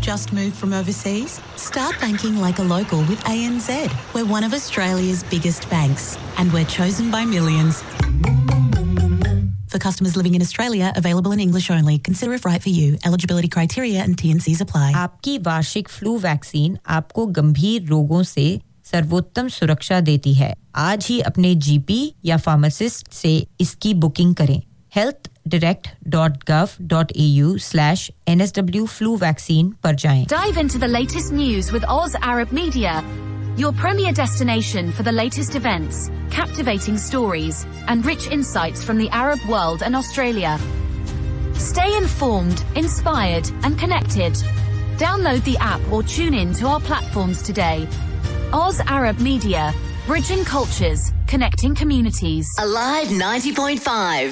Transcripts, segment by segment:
just moved from overseas? Start banking like a local with ANZ. We're one of Australia's biggest banks and we're chosen by millions. For customers living in Australia, available in English only. Consider if right for you. Eligibility criteria and T&Cs apply. आपकी वार्षिक flu vaccine आपको गंभीर रोगों से सर्वोत्तम सुरक्षा देती है. आज ही अपने जीपी या फार्मासिस्ट से इसकी बुकिंग करें. healthdirect.gov.au/NSW flu vaccine पर जाएं. Dive into the latest news with Oz Arab Media, your premier destination for the latest events, captivating stories, and rich insights from the Arab world and Australia. Stay informed, inspired, and connected. Download the app or tune in to our platforms today. Oz Arab Media, bridging cultures, connecting communities. Alive 90.5.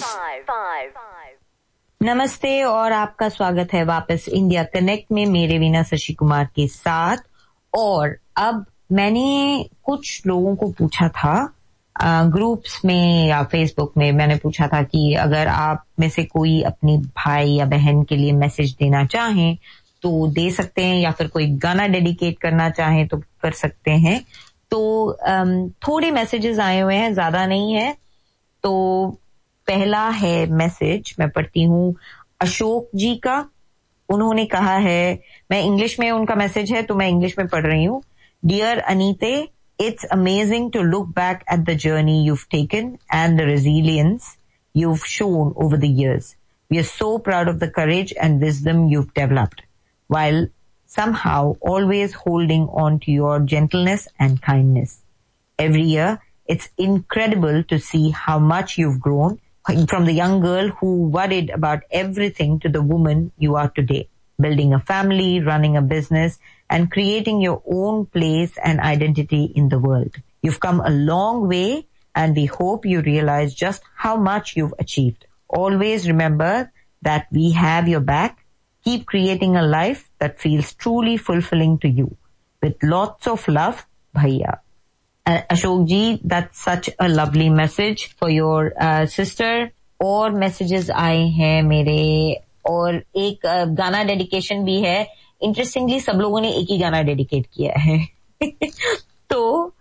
नमस्ते और आपका स्वागत है वापस India connect में मेरे वीना शशि कुमार के साथ. और अब मैंने कुछ लोगों को पूछा था ग्रुप्स में या फेसबुक में. मैंने पूछा था कि अगर आप में से कोई अपनी भाई या बहन के लिए मैसेज देना चाहें तो दे सकते हैं, या फिर कोई गाना डेडिकेट करना चाहें तो कर सकते हैं. तो थोड़े मैसेजेस आए हुए हैं, ज्यादा नहीं है. तो पहला है मैसेज, मैं पढ़ती हूँ अशोक जी का. उन्होंने कहा है, मैं इंग्लिश में, उनका मैसेज है तो मैं इंग्लिश में पढ़ रही हूँ. Dear अनीते, it's amazing to look back at the journey you've taken and the resilience you've shown over the years. We are so proud of the courage and wisdom you've developed, while somehow always holding on to your gentleness and kindness. Every year, it's incredible to see how much you've grown from the young girl who worried about everything to the woman you are today, building a family, running a business, and creating your own place and identity in the world. You've come a long way, and we hope you realize just how much you've achieved. Always remember that we have your back. Keep creating a life that feels truly fulfilling to you. With lots of love, Bhaiya. Ashok ji, that's such a lovely message for your sister. और messages आए हैं मेरे, और एक गाना dedication भी है. Interestingly सब लोगों ने एक ही गाना डेडिकेट किया है. तो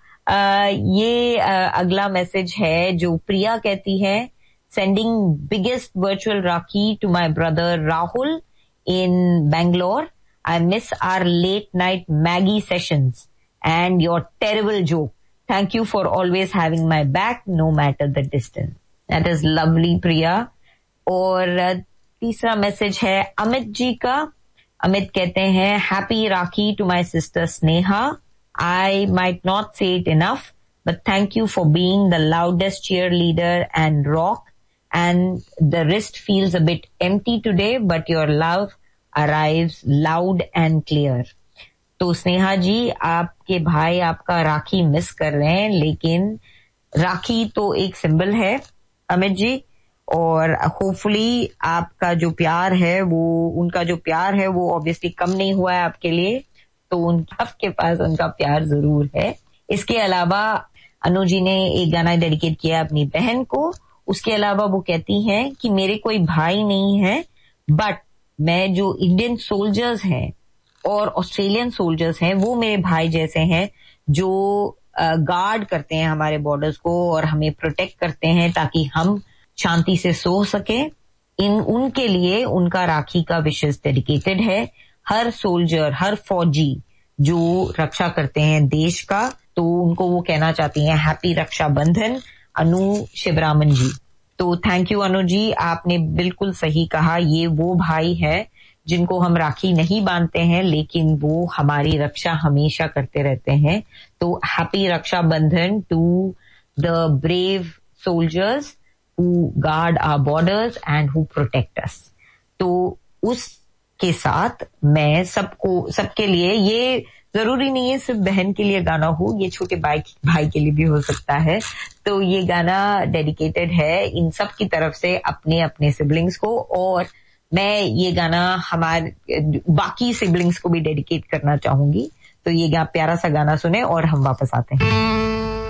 ये अगला मैसेज है जो प्रिया कहती है, sending biggest virtual rakhi to my brother Rahul in Bangalore. I miss our late night Maggie sessions and your terrible joke. Thank you for always having my back no matter the distance. That is lovely, Priya. और तीसरा message है अमित जी का. अमित कहते हैं, Happy Rakhi to my sister Sneha. I might not say it enough, but thank you for being the loudest cheerleader and rock. And the wrist feels a bit empty today, but your love arrives loud and clear. तो स्नेहा जी, आपके भाई आपका राखी miss कर रहे हैं, लेकिन राखी तो एक सिंबल है अमित जी, और होपफुली आपका जो प्यार है वो, उनका जो प्यार है वो ऑब्वियसली कम नहीं हुआ है आपके लिए, तो आपके पास उनका प्यार जरूर है. इसके अलावा अनु जी ने एक गाना डेडिकेट किया अपनी बहन को. उसके अलावा वो कहती हैं कि मेरे कोई भाई नहीं है, बट मैं जो इंडियन सोल्जर्स हैं और ऑस्ट्रेलियन सोल्जर्स हैं वो मेरे भाई जैसे हैं, जो गार्ड करते हैं हमारे बॉर्डर्स को और हमें प्रोटेक्ट करते हैं ताकि हम शांति से सो सके. उनके लिए उनका राखी का विशेष डेडिकेटेड है. हर सोल्जर, हर फौजी जो रक्षा करते हैं देश का, तो उनको वो कहना चाहती हैं हैप्पी रक्षा बंधन, अनु शिवरामन जी. तो थैंक यू अनु जी, आपने बिल्कुल सही कहा. ये वो भाई है जिनको हम राखी नहीं बांधते हैं, लेकिन वो हमारी रक्षा हमेशा करते रहते हैं. तो हैप्पी रक्षा बंधन to the brave soldiers who guard our borders and who protect us. तो उसके साथ मैं सबके लिए, ये जरूरी नहीं है सिर्फ बहन के लिए गाना हो, ये छोटे भाई के लिए भी हो सकता है. तो ये गाना डेडिकेटेड है इन सब की तरफ से अपने अपने सिबलिंग्स को, और मैं ये गाना हमारे बाकी सिबलिंग्स को भी डेडिकेट करना चाहूंगी. तो ये प्यारा सा गाना सुने और हम वापस आते हैं.